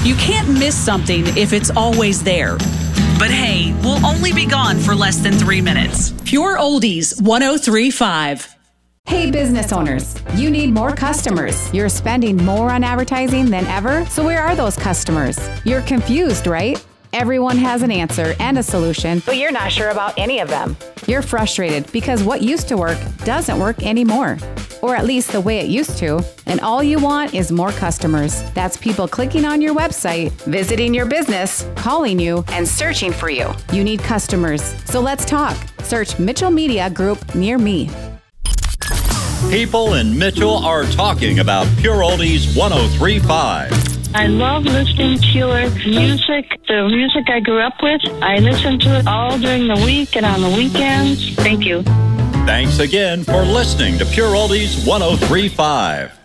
You can't miss something if it's always there. But hey, we'll only be gone for less than 3 minutes. Pure Oldies 103.5. Hey business owners, you need more customers. You're spending more on advertising than ever, so where are those customers? You're confused, right? Everyone has an answer and a solution, but you're not sure about any of them. You're frustrated because what used to work doesn't work anymore, or at least the way it used to, and all you want is more customers. That's people clicking on your website, visiting your business, calling you, and searching for you. You need customers, so let's talk. Search Mitchell Media Group near me. People in Mitchell are talking about Pure Oldies 103.5. I love listening to your music, the music I grew up with. I listen to it all during the week and on the weekends. Thank you. Thanks again for listening to Pure Oldies 103.5.